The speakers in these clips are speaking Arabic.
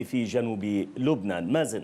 في جنوب لبنان. مازن.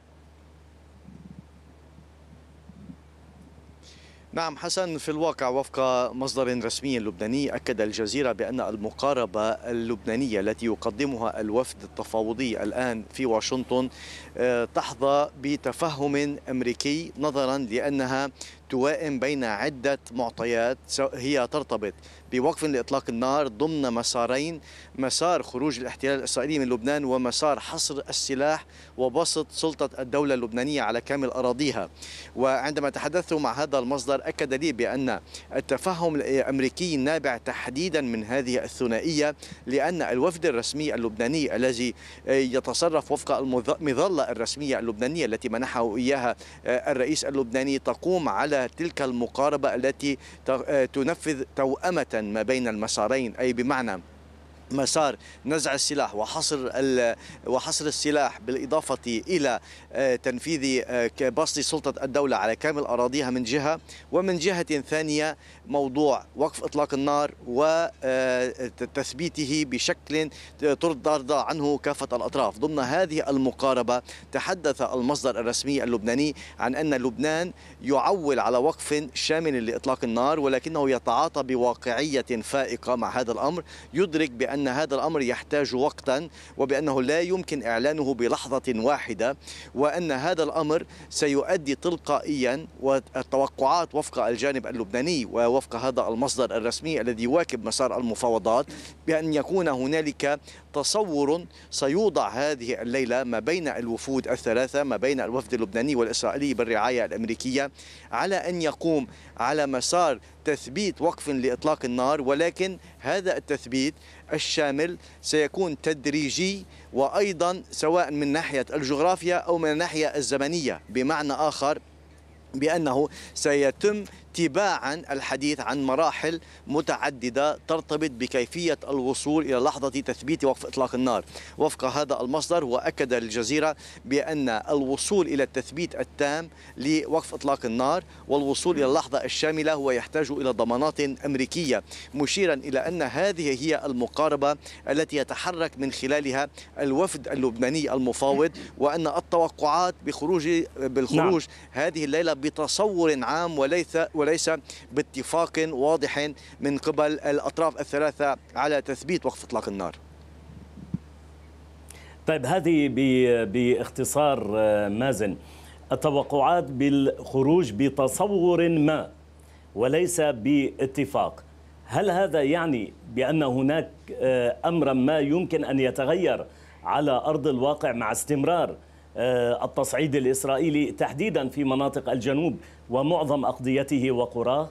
نعم حسن، في الواقع وفق مصدر رسمي لبناني أكد الجزيرة بأن المقاربة اللبنانية التي يقدمها الوفد التفاوضي الآن في واشنطن تحظى بتفهم أمريكي، نظرا لأنها توائم بين عدة معطيات هي ترتبط بوقف لإطلاق النار ضمن مسارين: مسار خروج الاحتلال الإسرائيلي من لبنان، ومسار حصر السلاح وبسط سلطة الدولة اللبنانية على كامل أراضيها. وعندما تحدثت مع هذا المصدر أكد لي بأن التفهم الأمريكي نابع تحديدا من هذه الثنائية، لأن الوفد الرسمي اللبناني الذي يتصرف وفق المظلة الرسمية اللبنانية التي منحه إياها الرئيس اللبناني تقوم على تلك المقاربة التي تنفذ توأمة ما بين المسارين، أي بمعنى مسار نزع السلاح وحصر السلاح، بالإضافة إلى تنفيذ بسط سلطة الدولة على كامل أراضيها من جهة، ومن جهة ثانية موضوع وقف إطلاق النار وتثبيته بشكل ترضى عنه كافة الأطراف. ضمن هذه المقاربة تحدث المصدر الرسمي اللبناني عن أن لبنان يعول على وقف شامل لإطلاق النار، ولكنه يتعاطى بواقعية فائقة مع هذا الأمر، يدرك بأن هذا الأمر يحتاج وقتا وبأنه لا يمكن إعلانه بلحظة واحدة، وأن هذا الأمر سيؤدي تلقائيا، والتوقعات وفق الجانب اللبناني ووفق هذا المصدر الرسمي الذي يواكب مسار المفاوضات بأن يكون هنالك تصور سيوضع هذه الليلة ما بين الوفود الثلاثة، ما بين الوفد اللبناني والإسرائيلي بالرعاية الأمريكية، على أن يقوم على مسار تثبيت وقف لإطلاق النار، ولكن هذا التثبيت الشامل سيكون تدريجي، وأيضا سواء من ناحية الجغرافيا أو من الناحية الزمنية، بمعنى آخر بأنه سيتم تباعا الحديث عن مراحل متعددة ترتبط بكيفية الوصول إلى لحظة تثبيت وقف إطلاق النار وفق هذا المصدر. وأكد الجزيرة بأن الوصول إلى التثبيت التام لوقف إطلاق النار والوصول إلى اللحظة الشاملة هو يحتاج إلى ضمانات أمريكية، مشيرا إلى أن هذه هي المقاربة التي يتحرك من خلالها الوفد اللبناني المفاوض، وأن التوقعات بالخروج هذه الليلة بتصور عام وليس باتفاق واضح من قبل الأطراف الثلاثة على تثبيت وقف إطلاق النار. طيب، هذه باختصار مازن، التوقعات بالخروج بتصور ما وليس باتفاق، هل هذا يعني بأن هناك أمرا ما يمكن أن يتغير على أرض الواقع مع استمرار التصعيد الإسرائيلي تحديدا في مناطق الجنوب ومعظم أقضيته وقراه؟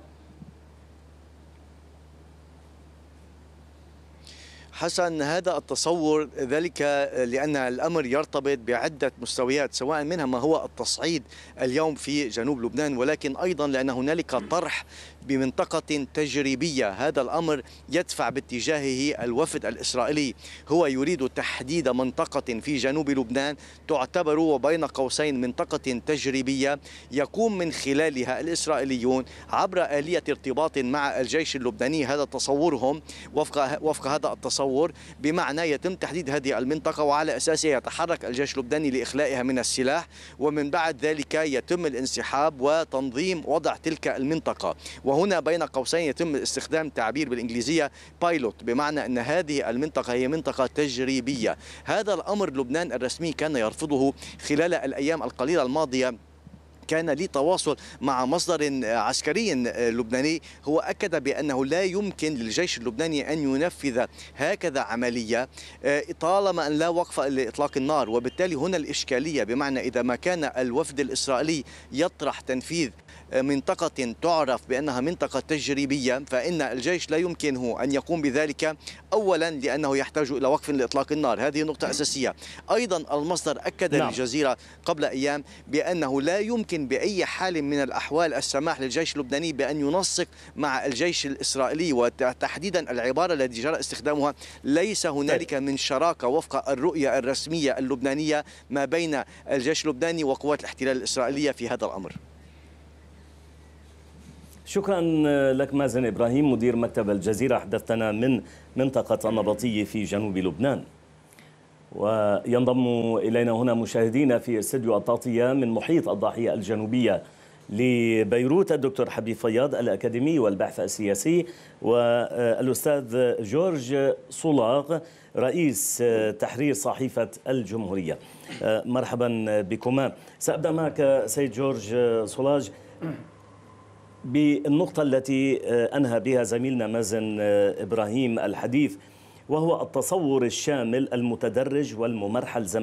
حسن، هذا التصور ذلك لأن الأمر يرتبط بعدة مستويات، سواء منها ما هو التصعيد اليوم في جنوب لبنان، ولكن أيضا لأن هنالك طرح بمنطقة تجريبية. هذا الأمر يدفع باتجاهه الوفد الإسرائيلي، هو يريد تحديد منطقة في جنوب لبنان تعتبر وبين قوسين منطقة تجريبية يقوم من خلالها الإسرائيليون عبر آلية ارتباط مع الجيش اللبناني. هذا تصورهم وفق هذا التصور، بمعنى يتم تحديد هذه المنطقة وعلى أساسها يتحرك الجيش اللبناني لإخلائها من السلاح، ومن بعد ذلك يتم الانسحاب وتنظيم وضع تلك المنطقة. وهنا بين قوسين يتم استخدام تعبير بالإنجليزية بايلوت، بمعنى أن هذه المنطقة هي منطقة تجريبية. هذا الأمر لبنان الرسمي كان يرفضه خلال الأيام القليلة الماضية. كان لي تواصل مع مصدر عسكري لبناني، هو أكد بأنه لا يمكن للجيش اللبناني أن ينفذ هكذا عملية طالما أن لا وقف لإطلاق النار. وبالتالي هنا الإشكالية، بمعنى إذا ما كان الوفد الإسرائيلي يطرح تنفيذ منطقة تعرف بأنها منطقة تجريبية، فإن الجيش لا يمكنه أن يقوم بذلك، أولا لأنه يحتاج إلى وقف لإطلاق النار، هذه نقطة أساسية. أيضا المصدر أكد للجزيرة قبل أيام بأنه لا يمكن بأي حال من الأحوال السماح للجيش اللبناني بأن ينسق مع الجيش الإسرائيلي، وتحديدا العبارة التي جرى استخدامها ليس هنالك من شراكة وفق الرؤية الرسمية اللبنانية ما بين الجيش اللبناني وقوات الاحتلال الإسرائيلية في هذا الأمر. شكرا لك مازن إبراهيم، مدير مكتب الجزيرة، حدثتنا من منطقة النبطية في جنوب لبنان. وينضم إلينا هنا مشاهدينا في استديو التغطية من محيط الضاحية الجنوبية لبيروت الدكتور حبيب فياض الأكاديمي والباحث السياسي، والأستاذ جورج صولاغ رئيس تحرير صحيفة الجمهورية. مرحبا بكما. سأبدأ معك سيد جورج صولاغ بالنقطة التي أنهى بها زميلنا مازن إبراهيم الحديث، وهو التصور الشامل المتدرج والممرحل